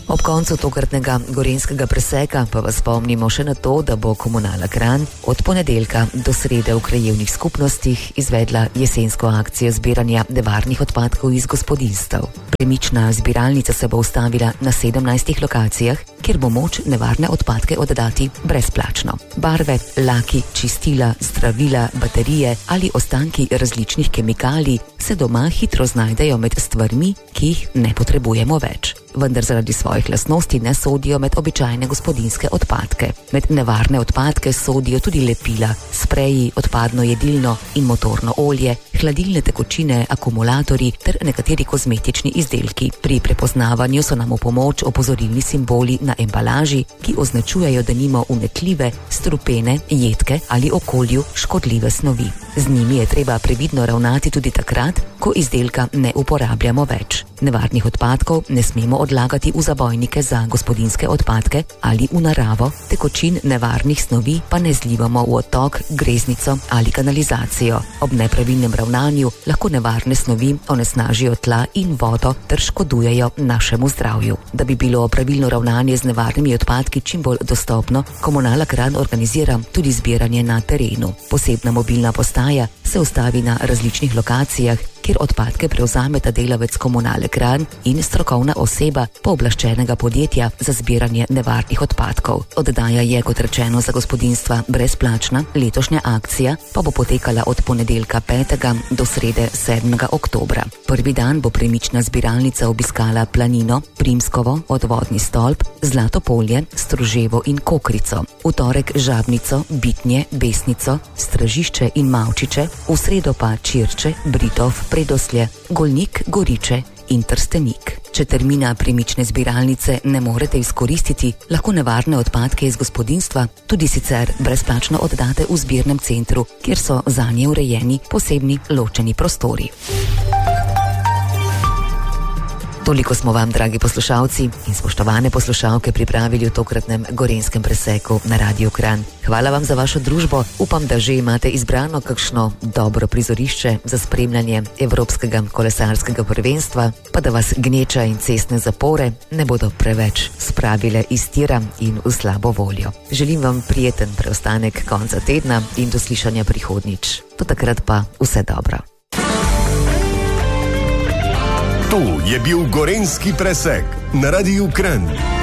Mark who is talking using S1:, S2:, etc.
S1: Ob koncu tokratnega gorenjskega preseka pa vas spomnimo še na to, da bo Komunala Kranj od ponedeljka do srede v krajevnih skupnostih izvedla jesensko akcijo zbiranja nevarnih odpadkov iz gospodinjstev. Premična zbiralnica se bo ustavila na 17 lokacijah, kjer bo moč nevarne odpadke oddati brezplačno. Barve, laki, čistila, zdravila, baterije ali ostanki različnih kemikalij se doma hitro znajdejo med stvarmi, ki jih ne potrebujemo več. Vendar zaradi svojih lastnosti ne sodijo med običajne gospodinjske odpadke. Med nevarne odpadke sodijo tudi lepila, spreji, odpadno jedilno in motorno olje, hladilne tekočine, akumulatorji ter nekateri kozmetični izdelki. Pri prepoznavanju so nam v pomoč opozorilni simboli na embalaži, ki označujejo denimo vnetljive, strupene, jedke ali okolju škodljive snovi. Z njimi je treba previdno ravnati tudi takrat, ko izdelka ne uporabljamo več. Nevarnih odpadkov ne smemo odlagati v zabojnike za gospodinjske odpadke ali v naravo, tekočin nevarnih snovi pa ne zlivamo v odtok, greznico ali kanalizacijo. Ob nepravilnem ravnanju lahko nevarne snovi onesnažijo tla in vodo ter škodujejo našemu zdravju. Da bi bilo pravilno ravnanje z nevarnimi odpadki čim bolj dostopno, Komunala Kranj organizira tudi zbiranje na terenu. Posebna mobilna postaja se ustavi na različnih lokacijah, kjer odpadke prevzameta delavec Komunale Kranj in strokovna oseba pooblaščenega podjetja za zbiranje nevarnih odpadkov. Oddaja je, kot rečeno, za gospodinjstva brezplačna, letošnja akcija pa bo potekala od ponedeljka 5. do srede 7. oktobra. Prvi dan bo premična zbiralnica obiskala Planino, Primskovo, Odvodni stolp, Zlato polje, Struževo in Kokrico. V torek Žabnico, Bitnje, Besnico, Stražišče in Mavčiče, v sredo pa Čirče, Britov, Predoslje, Golnik, Goriče in Trstenik. Če termina premične zbiralnice ne morete izkoristiti, lahko nevarne odpadke iz gospodinjstva tudi sicer brezplačno oddate v zbirnem centru, kjer so zanje urejeni posebni ločeni prostori. Toliko smo vam, dragi poslušalci in spoštovane poslušalke, pripravili v tokratnem gorenjskem preseku na Radiu Kranj. Hvala vam za vašo družbo. Upam, da že imate izbrano kakšno dobro prizorišče za spremljanje Evropskega kolesarskega prvenstva, pa da vas gneča in cestne zapore ne bodo preveč spravile iz tira in v slabo voljo. Želim vam prijeten preostanek konca tedna in do slišanja prihodnjič. Do takrat pa vse dobro.
S2: To je bil gorenjski presek na Radiu Kranj.